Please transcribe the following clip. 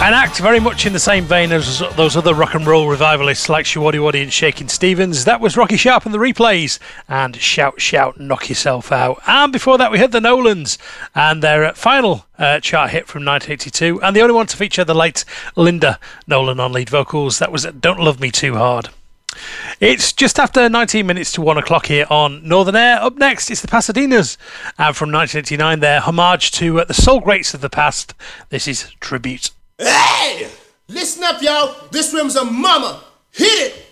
An act very much in the same vein as those other rock and roll revivalists like Showaddy Waddy and Shakin' Stevens. That was Rocky Sharp and the Replays and Shout Shout Knock Yourself Out. And before that we had the Nolans and their final chart hit from 1982, and the only one to feature the late Linda Nolan on lead vocals. That was Don't Love Me Too Hard. It's just after 19 minutes to 1 o'clock here on Northern Air. Up next, it's the Pasadenas. And from 1989, their homage to the soul greats of the past. This is Tribute. Hey! Listen up, y'all. This room's a mama. Hit it!